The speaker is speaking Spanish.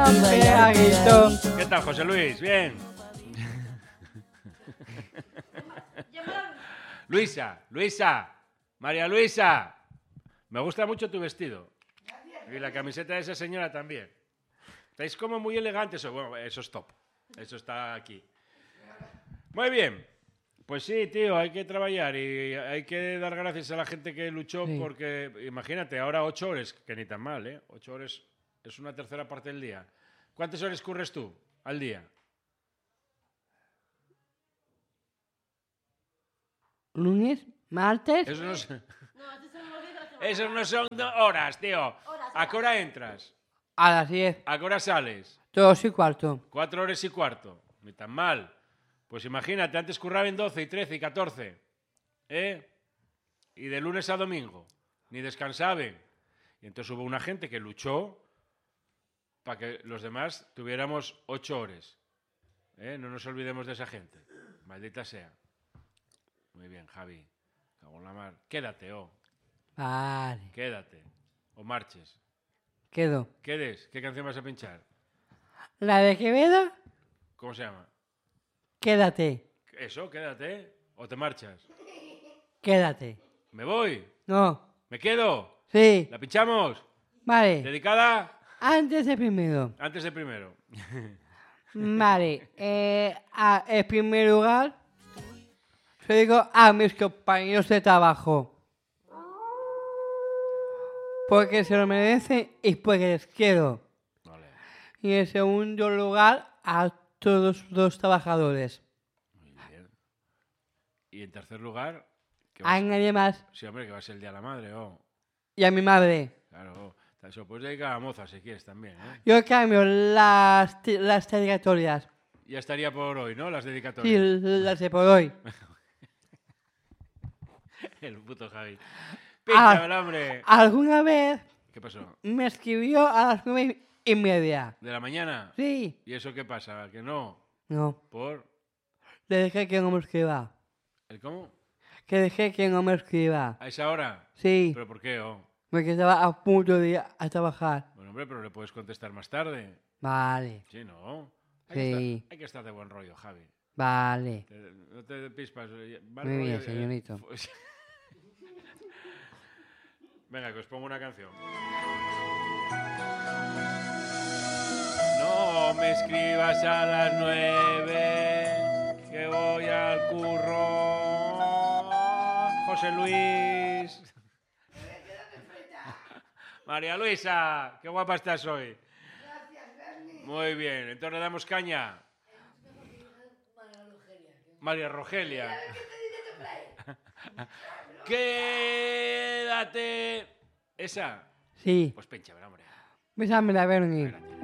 Pegadito. ¿Qué tal, José Luis? ¿Bien? Luisa, María Luisa. Me gusta mucho tu vestido. Y la camiseta de esa señora también. Estáis como muy elegantes. Bueno, eso es top. Eso está aquí. Muy bien. Pues sí, tío, hay que trabajar y hay que dar gracias a la gente que luchó porque, imagínate, ahora 8 horas, que ni tan mal, ¿eh? 8 horas es una tercera parte del día. ¿Cuántas horas curres tú al día? Lunes, martes. Eso no son horas, tío. ¿A qué hora entras? A las 10. ¿A qué hora sales? 2:15. 4 horas y cuarto. Ni tan mal. Pues imagínate, antes curraban 12 y 13 y 14. ¿Eh? Y de lunes a domingo. Ni descansaban. Y entonces hubo una gente que luchó para que los demás tuviéramos 8 horas. No nos olvidemos de esa gente. Maldita sea. Muy bien, Javi. Cago en la mar. Quédate, Vale. Quédate. O marches. Quedo. ¿Quedes? ¿Qué canción vas a pinchar? La de Quevedo, ¿Cómo se llama? quédate. Eso, quédate. ¿O te marchas? Quédate. ¿Me voy? No. ¿Me quedo? Sí. ¿La pinchamos? Vale. ¿Dedicada? Antes de primero. Antes de primero. Vale. En primer lugar, se digo a mis compañeros de trabajo. Porque se lo merecen y porque les quiero. Vale. Y en segundo lugar, a todos los trabajadores. Muy bien. Y en tercer lugar... A nadie más. Sí, hombre, que va a ser el Día de la Madre, Y a mi madre. Claro, se lo puedes dedicar a la moza si quieres también, ¿eh? Yo cambio las dedicatorias. Ya estaría por hoy, ¿no? Las Sí, dedicatorias. las de por hoy. El puto Javi. ¡Pincha, el hombre! ¿Alguna vez ¿Qué pasó? me escribió a las 9:30? ¿De la mañana? Sí. ¿Y eso qué pasa? ¿Que no? No. ¿Por? Le dejé que no me escriba. ¿El cómo? Que dejé que no me escriba. ¿A esa hora? Sí. ¿Pero por qué, Porque estaba a punto de ir a trabajar. Bueno, hombre, pero le puedes contestar más tarde. Vale. Sí, ¿no? Sí. Hay que estar de buen rollo, Javi. Vale. No te pispas. Muy bien, señorito. Venga, que os pongo una canción. No me escribas a las 9, que voy al curro. José Luis. María Luisa, qué guapa estás hoy. Gracias, Bernie. Muy bien, entonces le damos caña. María Rogelia. Quédate. ¿Esa? Sí. Pues pincha, hombre. Bésame la Bernie. Gracias.